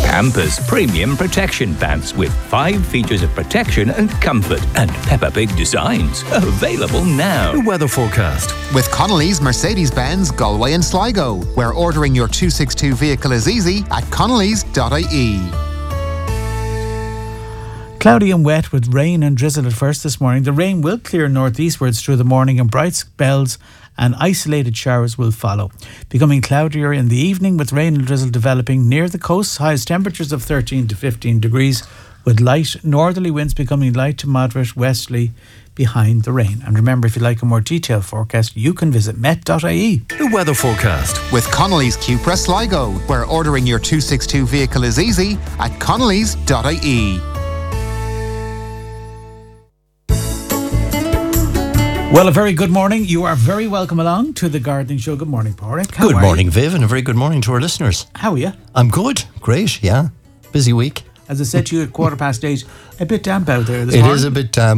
Campus Premium Protection Pants with 5 features of protection and comfort and Peppa Pig designs. Available now. The weather forecast. With Connolly's Mercedes-Benz Galway and Sligo, where ordering your 262 vehicle is easy at connellys.ie. Cloudy and wet with rain and drizzle at first this morning. The rain will clear northeastwards through the morning and bright spells and isolated showers will follow. Becoming cloudier in the evening with rain and drizzle developing near the coast. Highest temperatures of 13 to 15 degrees with light northerly winds becoming light to moderate westerly behind the rain. And remember, if you like a more detailed forecast, you can visit met.ie. The weather forecast. With Connolly's Cupra Sligo, where ordering your 262 vehicle is easy at connellys.ie. Well, a very good morning. You are very welcome along to the Gardening Show. Good morning, Pádraig. Good morning, Viv, and a very good morning to our listeners. How are you? I'm good. Great, yeah. Busy week. As I said to you at 8:15, a bit damp out there this morning. It is a bit damp.